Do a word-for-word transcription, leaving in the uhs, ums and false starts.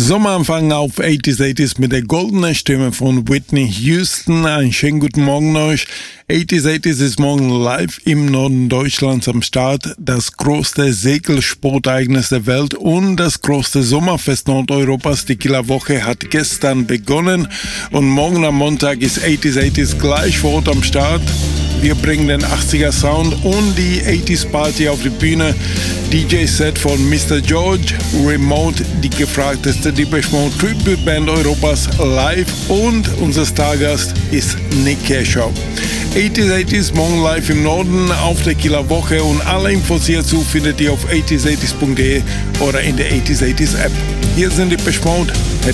Sommeranfang auf achtziger achtziger mit der goldenen Stimme von Whitney Houston. Einen schönen guten Morgen euch. achtziger achtziger ist morgen live im Norden Deutschlands am Start. Das größte Segelsportereignis der Welt und das größte Sommerfest Nordeuropas. Die Kieler-Woche hat gestern begonnen und morgen am Montag ist achtziger achtziger gleich vor Ort am Start. Wir bringen den achtziger Sound und die achtziger Party auf die Bühne. D J-Set von Mister George, Remote, die gefragteste Depeche Mode Tribute-Band Europas live und unser Stargast ist Nick Kershaw. achtziger achtziger ist morgen live im Norden auf der Kieler Woche und alle Infos hierzu findet ihr auf achtziger achtzig punkt de oder in der achtziger achtziger App. Hier sind die Depeche Mode.